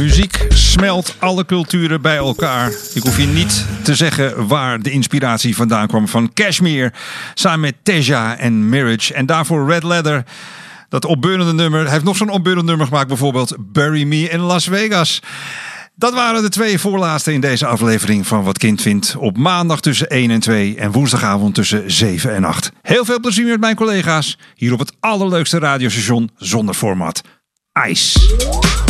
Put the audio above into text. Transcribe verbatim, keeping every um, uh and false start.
Muziek smelt alle culturen bij elkaar. Ik hoef je niet te zeggen waar de inspiratie vandaan kwam van Kashmir. Samen met Teja en Mirage. En daarvoor Red Leather. Dat opbeurende nummer. Hij heeft nog zo'n opbeurend nummer gemaakt. Bijvoorbeeld Bury Me in Las Vegas. Dat waren de twee voorlaatste in deze aflevering van Wat Kind Vindt. Op maandag tussen één en twee en woensdagavond tussen zeven en acht. Heel veel plezier met mijn collega's. Hier op het allerleukste radiostation zonder format. IJs.